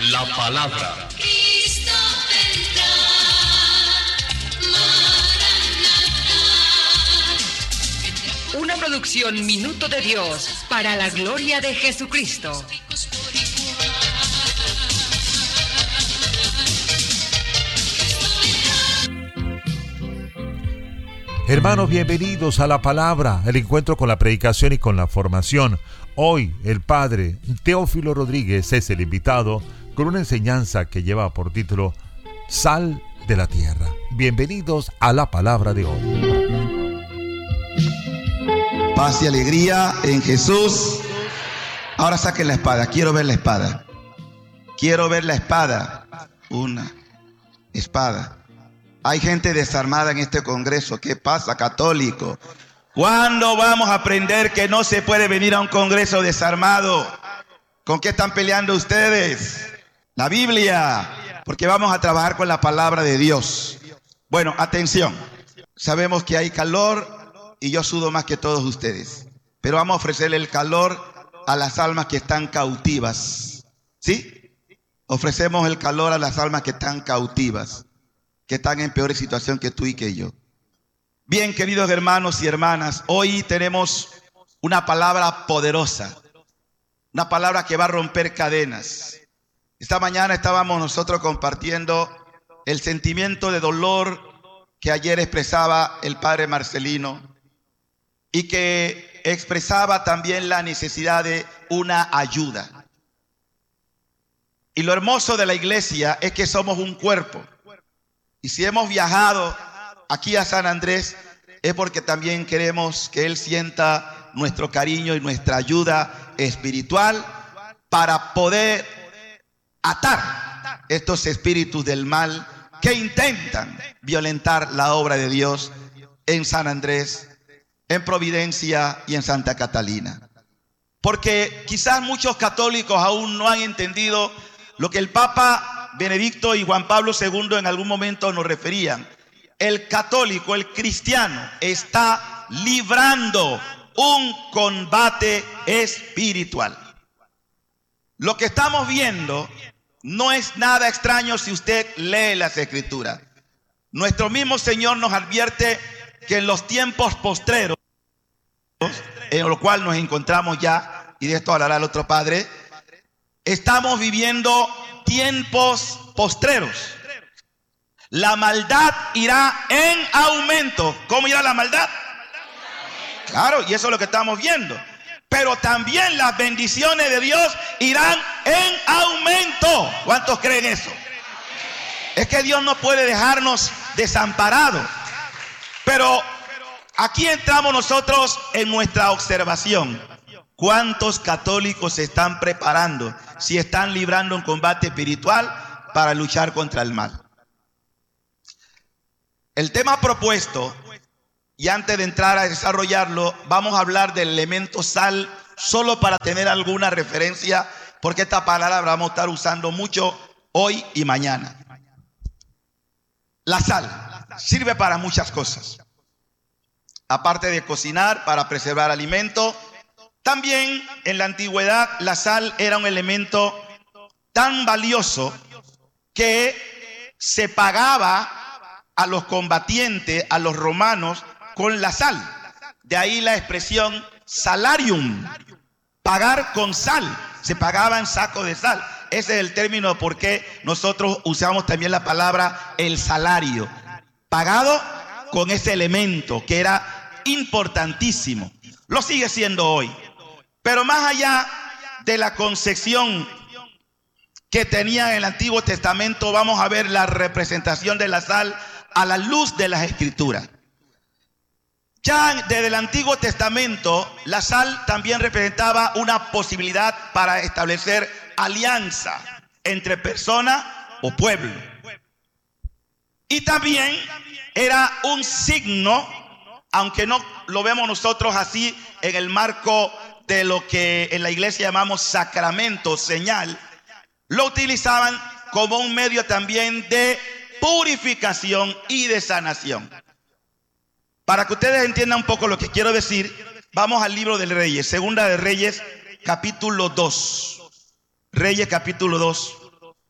la palabra. Cristo vendrá, Maranatha. Una producción Minuto de Dios para la gloria de Jesucristo. Hermanos, bienvenidos a la palabra, el encuentro con la predicación y con la formación. Hoy el padre Teófilo Rodríguez es el invitado con una enseñanza que lleva por título Sal de la Tierra. Bienvenidos a la palabra de hoy. Paz y alegría en Jesús. Ahora saquen la espada, quiero ver la espada. Quiero ver la espada. Una espada. Hay gente desarmada en este congreso. ¿Qué pasa, católico? ¿Cuándo vamos a aprender que no se puede venir a un congreso desarmado? ¿Con qué están peleando ustedes? La Biblia. Porque vamos a trabajar con la palabra de Dios. Bueno, atención. Sabemos que hay calor y yo sudo más que todos ustedes. Pero vamos a ofrecerle el calor a las almas que están cautivas. ¿Sí? Ofrecemos el calor a las almas que están cautivas, que están en peor situación que tú y que yo. Bien, queridos hermanos y hermanas, hoy tenemos una palabra poderosa, una palabra que va a romper cadenas. Esta mañana estábamos nosotros compartiendo el sentimiento de dolor que ayer expresaba el padre Marcelino y que expresaba también la necesidad de una ayuda. Y lo hermoso de la iglesia es que somos un cuerpo. Y si hemos viajado aquí a San Andrés es porque también queremos que Él sienta nuestro cariño y nuestra ayuda espiritual para poder atar estos espíritus del mal que intentan violentar la obra de Dios en San Andrés, en Providencia y en Santa Catalina. Porque quizás muchos católicos aún no han entendido lo que el Papa Benedicto y Juan Pablo II en algún momento nos referían. El católico, el cristiano, está librando un combate espiritual. Lo que estamos viendo no es nada extraño si usted lee las Escrituras. Nuestro mismo Señor nos advierte que en los tiempos postreros, en lo cual nos encontramos ya, y de esto hablará el otro padre, estamos viviendo tiempos postreros. La maldad irá en aumento. ¿Cómo irá la maldad? Claro, y eso es lo que estamos viendo. Pero también las bendiciones de Dios irán en aumento. ¿Cuántos creen eso? Es que Dios no puede dejarnos desamparados. Pero aquí entramos nosotros en nuestra observación. ¿Cuántos católicos se están preparando, si están librando un combate espiritual para luchar contra el mal? El tema propuesto, y antes de entrar a desarrollarlo, vamos a hablar del elemento sal, solo para tener alguna referencia, porque esta palabra la vamos a estar usando mucho hoy y mañana. La sal sirve para muchas cosas. Aparte de cocinar, para preservar alimento. También en la antigüedad la sal era un elemento tan valioso que se pagaba a los combatientes, a los romanos, con la sal. De ahí la expresión salarium, pagar con sal. Se pagaba en saco de sal. Ese es el término por qué nosotros usamos también la palabra el salario. Pagado con ese elemento que era importantísimo. Lo sigue siendo hoy. Pero más allá de la concepción que tenía en el Antiguo Testamento, vamos a ver la representación de la sal a la luz de las Escrituras. Ya desde el Antiguo Testamento, la sal también representaba una posibilidad para establecer alianza entre personas o pueblo. Y también era un signo, aunque no lo vemos nosotros así en el marco de lo que en la iglesia llamamos sacramento, señal, lo utilizaban como un medio también de purificación y de sanación. Para que ustedes entiendan un poco lo que quiero decir, vamos al libro de Reyes, Segunda de Reyes, capítulo 2. Reyes, capítulo 2.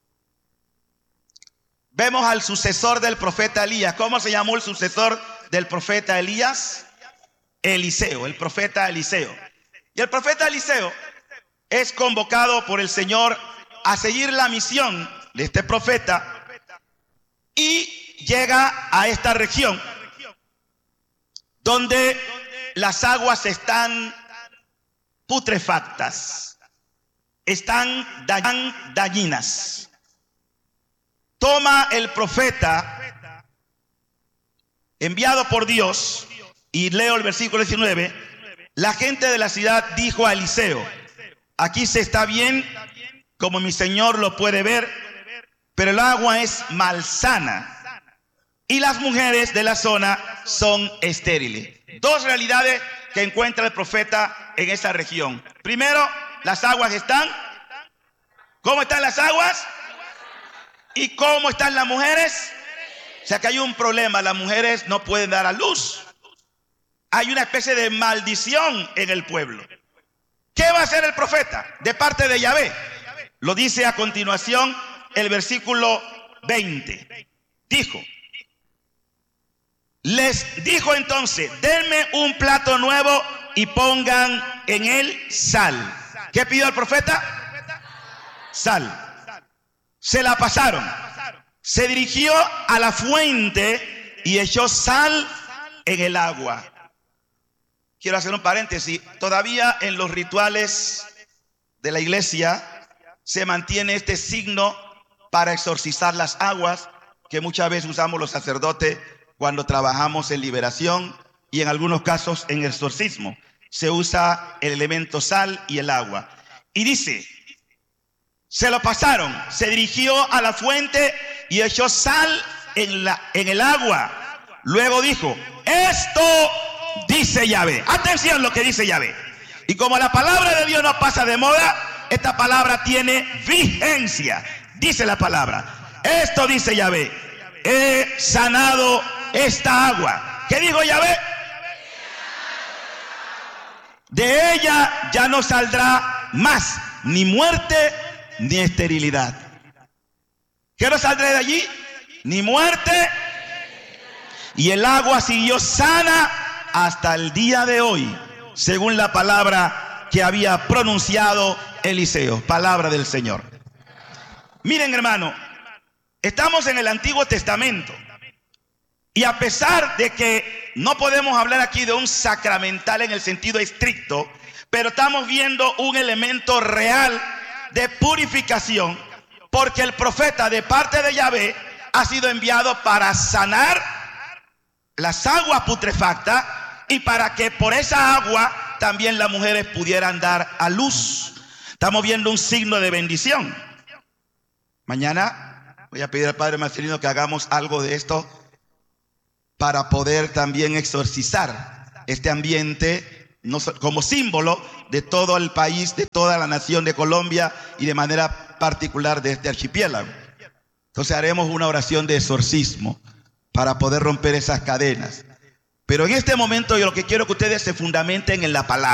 vemos al sucesor del profeta Elías. ¿Cómo se llamó el sucesor del profeta Elías? Eliseo, el profeta Eliseo. Y el profeta Eliseo es convocado por el Señor a seguir la misión de este profeta y llega a esta región donde las aguas están putrefactas, están dañinas. Toma el profeta enviado por Dios, y leo el versículo 19, la gente de la ciudad dijo a Eliseo: aquí se está bien, como mi señor lo puede ver, pero el agua es malsana y las mujeres de la zona son estériles. Dos realidades que encuentra el profeta en esa región. Primero, las aguas están. ¿Cómo están las aguas? ¿Y cómo están las mujeres? O sea que hay un problema, las mujeres no pueden dar a luz. Hay una especie de maldición en el pueblo. ¿Qué va a hacer el profeta de parte de Yahvé? Lo dice a continuación el versículo 20. Les dijo entonces: denme un plato nuevo y pongan en él sal. ¿Qué pidió el profeta? Sal. Se la pasaron. Se dirigió a la fuente y echó sal en el agua. Quiero hacer un paréntesis. Todavía en los rituales de la iglesia se mantiene este signo para exorcizar las aguas que muchas veces usamos los sacerdotes cuando trabajamos en liberación y en algunos casos en exorcismo. Se usa el elemento sal y el agua. Y dice: se lo pasaron, se dirigió a la fuente y echó sal en el agua. Luego dijo: esto dice Yahvé. Atención lo que dice Yahvé. Y como la palabra de Dios no pasa de moda, esta palabra tiene vigencia. Dice la palabra: esto dice Yahvé, he sanado esta agua. ¿Qué dijo Yahvé? De ella ya no saldrá más ni muerte ni esterilidad. ¿Qué no saldrá de allí? Ni muerte. Y el agua siguió sana hasta el día de hoy, según la palabra que había pronunciado Eliseo. Palabra del Señor. Miren, hermano, estamos en el Antiguo Testamento. Y a pesar de que no podemos hablar aquí de un sacramental en el sentido estricto, pero estamos viendo un elemento real de purificación, porque el profeta de parte de Yahvé ha sido enviado para sanar las aguas putrefactas y para que por esa agua también las mujeres pudieran dar a luz. Estamos viendo un signo de bendición. Mañana voy a pedir al Padre Marcelino que hagamos algo de esto para poder también exorcizar este ambiente como símbolo de todo el país, de toda la nación de Colombia y de manera particular de este archipiélago. Entonces haremos una oración de exorcismo para poder romper esas cadenas. Pero en este momento yo lo que quiero que ustedes se fundamenten en la palabra.